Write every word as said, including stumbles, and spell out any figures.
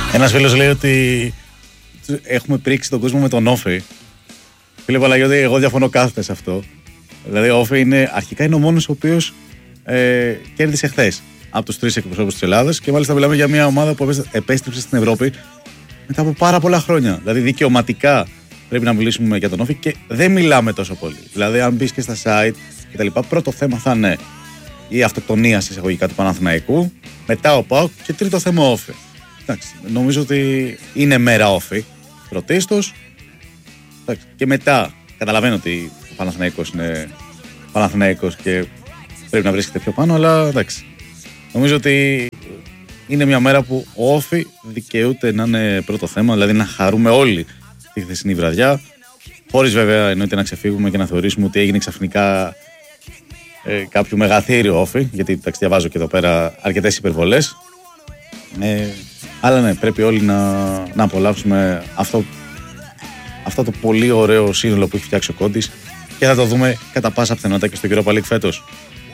Ένας φίλος λέει ότι έχουμε πρίξει τον κόσμο με τον Όφη. Φίλε Παναγιώτη, εγώ διαφωνώ κάθετα σε αυτό. Δηλαδή, ο Όφη είναι, αρχικά είναι ο μόνος ο οποίος ε, κέρδισε χθες από τους τρεις εκπροσώπους της Ελλάδας και μάλιστα μιλάμε για μια ομάδα που επέστρεψε στην Ευρώπη μετά από πάρα πολλά χρόνια. Δηλαδή, δικαιωματικά πρέπει να μιλήσουμε για τον Όφη και δεν μιλάμε τόσο πολύ. Δηλαδή, αν μπεις και στα site κτλ., πρώτο θέμα θα είναι η αυτοκτονία σε εισαγωγικά του Παναθηναϊκού, μετά ο ΠΑΟΚ και τρίτο θέμα ο Όφη. Εντάξει, νομίζω ότι είναι μέρα Όφη πρωτίστως. Και μετά καταλαβαίνω ότι ο Παναθηναϊκός είναι Παναθηναϊκός και πρέπει να βρίσκεται πιο πάνω, αλλά εντάξει. Νομίζω ότι είναι μια μέρα που ο Όφη δικαιούται να είναι πρώτο θέμα, δηλαδή να χαρούμε όλοι τη χθεσινή βραδιά, χωρίς βέβαια εννοείται να ξεφύγουμε και να θεωρήσουμε ότι έγινε ξαφνικά ε, κάποιο μεγαθύριο Όφη, γιατί εντάξει, διαβάζω και εδώ πέρα αρκετές υπερβολές. Ε, αλλά ναι, πρέπει όλοι να, να απολαύσουμε αυτό, αυτό το πολύ ωραίο σύνολο που έχει φτιάξει ο Κόντης και θα το δούμε κατά πάσα πιθανότητα και στο Europa League φέτος.